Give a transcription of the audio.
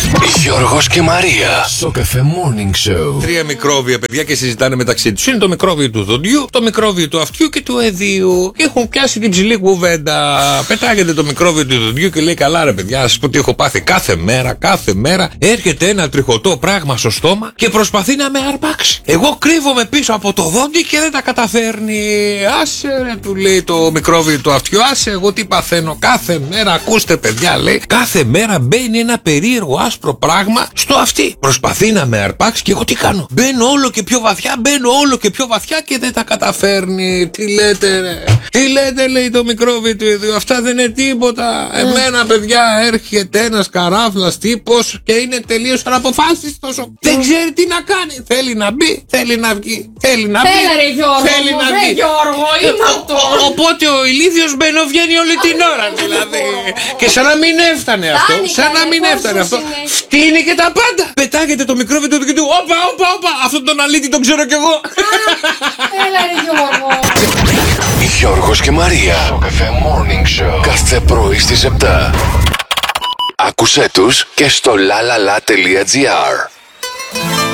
Γιώργος και Μαρία. Στο Cafe Morning Show. Τρία μικρόβια, παιδιά, και συζητάνε μεταξύ τους. Είναι το μικρόβιο του δοντιού, το μικρόβιο του αυτιού και του εδίου. Έχουν πιάσει την ψηλή κουβέντα. Πετάγεται το μικρόβιο του δοντιού και λέει: καλά, ρε παιδιά, να σας πω τι έχω πάθει. Κάθε μέρα έρχεται ένα τριχωτό πράγμα στο στόμα και προσπαθεί να με αρπάξει. Εγώ κρύβομαι πίσω από το δόντι και δεν τα καταφέρνει. Άσε, ρε, του λέει το μικρόβιο του αυτιού, άσε, εγώ τι παθαίνω. Κάθε μέρα, ακούστε, παιδιά, λέει, κάθε μέρα μπαίνει ένα περίεργο άσπρο πράγμα στο αυτί. Προσπαθεί να με αρπάξει και εγώ τι κάνω. Μπαίνω όλο και πιο βαθιά και δεν τα καταφέρνει. Τι λέτε, ρε? Τι λέτε, λέει το μικρόβιο του ιδίου. Αυτά δεν είναι τίποτα. Εμένα, παιδιά, έρχεται ένας καράφλας τύπος και είναι τελείως αναποφάσιστος. Δεν ξέρει τι να κάνει. Θέλει να μπει, θέλει να βγει. Θέλει να μπει. Ρε Γιώργο, θέλει να βγει. Γιώργο, είναι αυτό. Οπότε ο ηλίθιος μπαινοβγαίνει όλη την ώρα, δηλαδή. Και σαν να μην έφτανε αυτό. Σαν να μην έφτανε αυτό. Φτύνει και τα πάντα. Πετάγεται το μικρόβιο του του. Όπα. Αυτόν τον αλήτη τον ξέρω κι εγώ. Έλα, ρε Γιώργο. Γιώργος και Μαρία. Στο Cafe Morning Show. Κάθε πρωί στις 7. Άκουσέ τους και στο lalala.gr.